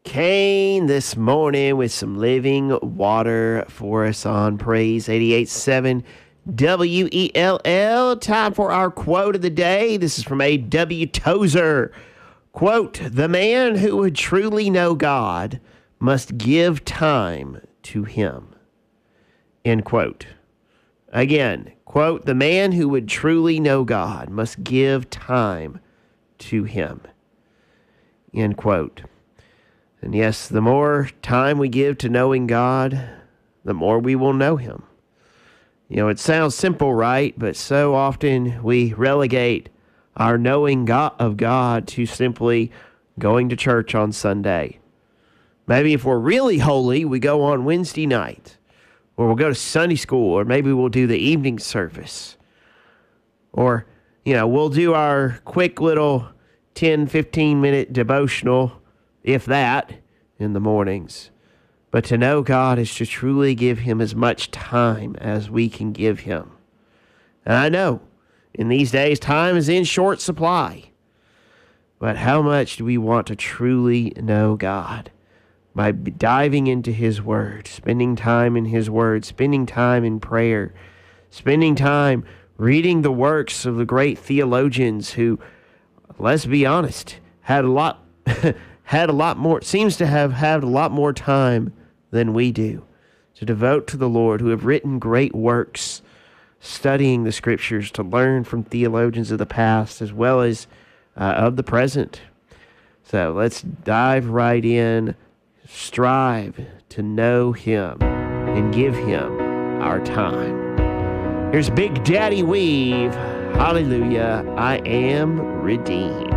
Kane this morning with some living water for us on Praise 88.7 WELL. Time for our quote of the day. This is from A.W. Tozer. Quote, "The man who would truly know God must give time to him." End quote. Again, quote, "The man who would truly know God must give time to him." End quote. And yes, the more time we give to knowing God, the more we will know him. You know, it sounds simple, right? But so often we relegate our knowing God of God to simply going to church on Sunday. Maybe if we're really holy, we go on Wednesday night, or we'll go to Sunday school, or maybe we'll do the evening service. Or, we'll do our quick little 10, 15-minute devotional, if that, in the mornings. But to know God is to truly give him as much time as we can give him. And I know, in these days, time is in short supply. But how much do we want to truly know God? By diving into his word, spending time in his word, spending time in prayer, spending time reading the works of the great theologians who, let's be honest, had a lot more, seems to have had a lot more time than we do to devote to the Lord, who have written great works, studying the scriptures to learn from theologians of the past as well as of the present. So let's dive right in, strive to know him and give him our time. Here's Big Daddy Weave. Hallelujah, I am redeemed.